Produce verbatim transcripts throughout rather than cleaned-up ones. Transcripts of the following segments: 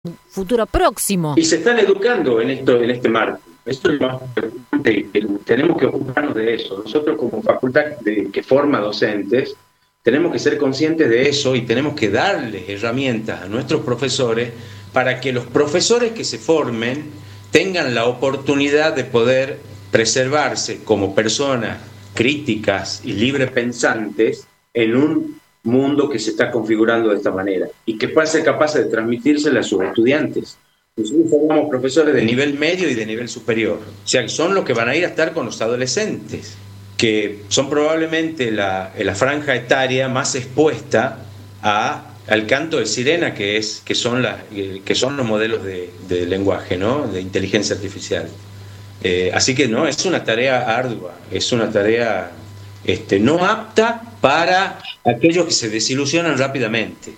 futuro próximo. Y se están educando en esto, en este marco. Esto es lo más importante, tenemos que ocuparnos de eso. Nosotros como facultad de, que forma docentes, tenemos que ser conscientes de eso y tenemos que darles herramientas a nuestros profesores para que los profesores que se formen tengan la oportunidad de poder preservarse como personas críticas y librepensantes en un mundo que se está configurando de esta manera y que puedan ser capaces de transmitírsela a sus estudiantes. Nosotros formamos profesores de nivel medio y de nivel superior, o sea, que son los que van a ir a estar con los adolescentes, que son probablemente la, la franja etaria más expuesta a, al canto de sirena, que, es, que, son, las, que son los modelos de, de lenguaje, ¿no? De inteligencia artificial. Eh, así que no, es una tarea ardua, es una tarea este, no apta para aquellos que se desilusionan rápidamente.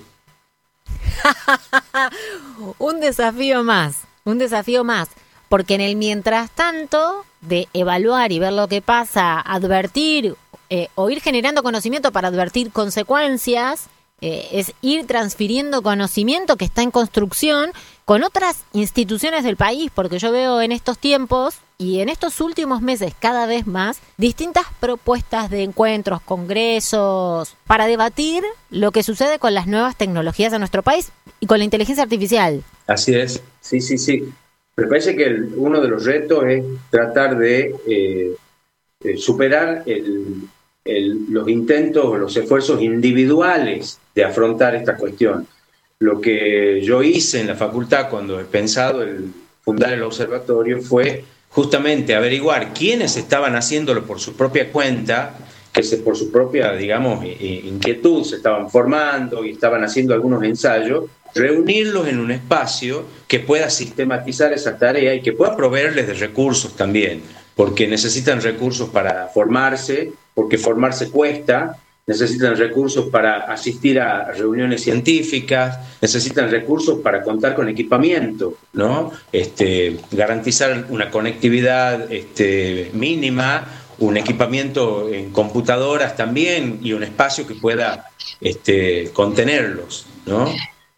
Un desafío más, un desafío más, porque en el mientras tanto de evaluar y ver lo que pasa, advertir eh, o ir generando conocimiento para advertir consecuencias, eh, es ir transfiriendo conocimiento que está en construcción con otras instituciones del país, porque yo veo en estos tiempos y en estos últimos meses cada vez más distintas propuestas de encuentros, congresos, para debatir lo que sucede con las nuevas tecnologías en nuestro país y con la inteligencia artificial. Así es, sí, sí, sí. Me parece que el, uno de los retos es tratar de eh, eh, superar el, el, los intentos o los esfuerzos individuales de afrontar esta cuestión. Lo que yo hice en la facultad cuando he pensado el fundar el observatorio fue justamente averiguar quiénes estaban haciéndolo por su propia cuenta, que se, por su propia, digamos, inquietud se estaban formando y estaban haciendo algunos ensayos, reunirlos en un espacio que pueda sistematizar esa tarea y que pueda proveerles de recursos también, porque necesitan recursos para formarse, porque formarse cuesta, necesitan recursos para asistir a reuniones científicas, necesitan recursos para contar con equipamiento, ¿no? Este, garantizar una conectividad este, mínima, un equipamiento en computadoras también y un espacio que pueda este, contenerlos, ¿no?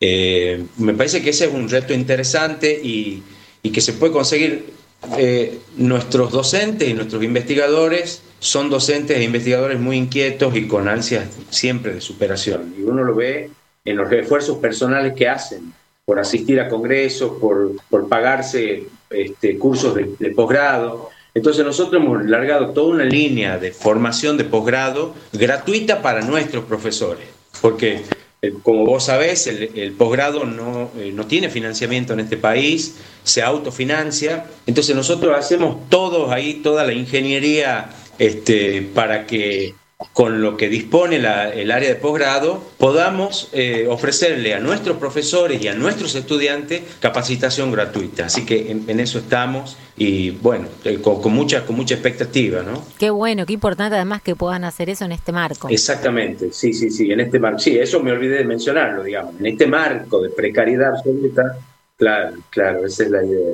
Eh, me parece que ese es un reto interesante y, y que se puede conseguir. Eh, nuestros docentes y nuestros investigadores son docentes e investigadores muy inquietos y con ansias siempre de superación. Y uno lo ve en los esfuerzos personales que hacen por asistir a congresos, por, por pagarse este, cursos de, de posgrado. Entonces nosotros hemos largado toda una línea de formación de posgrado gratuita para nuestros profesores, porque como vos sabés, el, el posgrado no, eh, no tiene financiamiento en este país, se autofinancia, entonces nosotros hacemos todos ahí, toda la ingeniería este, para que con lo que dispone la, el área de posgrado podamos eh, ofrecerle a nuestros profesores y a nuestros estudiantes capacitación gratuita. Así que en, en eso estamos y bueno, eh, con, con, mucha, con mucha expectativa, ¿no? Qué bueno, qué importante además que puedan hacer eso en este marco. Exactamente, sí, sí, sí, en este marco. Sí, eso me olvidé de mencionarlo, digamos. En este marco de precariedad absoluta, claro, claro, esa es la idea.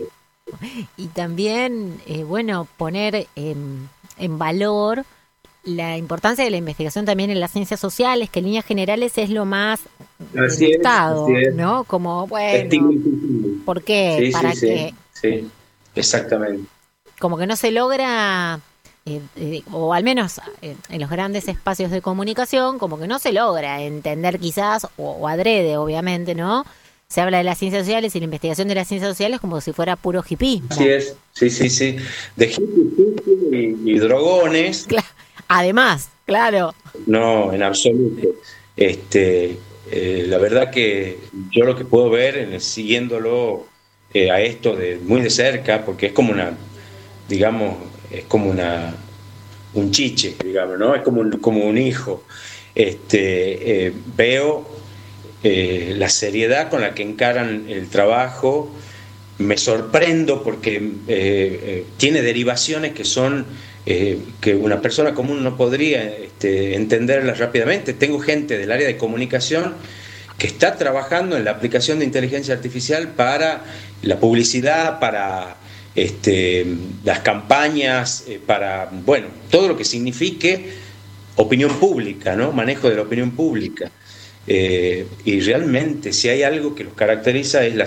Sí. Y también, eh, bueno, poner en, en valor la importancia de la investigación también en las ciencias sociales, que en líneas generales es lo más así del es, Estado, así es. ¿no? Como, bueno, ¿por qué? Sí, ¿Para sí, qué? Sí, sí, exactamente. Como que no se logra, eh, eh, o al menos eh, en los grandes espacios de comunicación, como que no se logra entender quizás, o, o adrede, obviamente, ¿no? Se habla de las ciencias sociales y la investigación de las ciencias sociales como si fuera puro hipismo. Así es, sí, sí, sí. De hippies y, y drogones. Claro. Además, claro. No, en absoluto. Este, eh, la verdad que yo lo que puedo ver, en, siguiéndolo eh, a esto de muy de cerca, porque es como una, digamos, es como una un chiche, digamos, ¿no? Es como un, como un hijo. Este, eh, veo eh, la seriedad con la que encaran el trabajo. Me sorprendo porque eh, eh, tiene derivaciones que son eh, que una persona común no podría este, entenderlas rápidamente. Tengo gente del área de comunicación que está trabajando en la aplicación de inteligencia artificial para la publicidad, para este, las campañas, eh, para, bueno, todo lo que signifique opinión pública, ¿no? Manejo de la opinión pública. Eh, y realmente, si hay algo que los caracteriza es la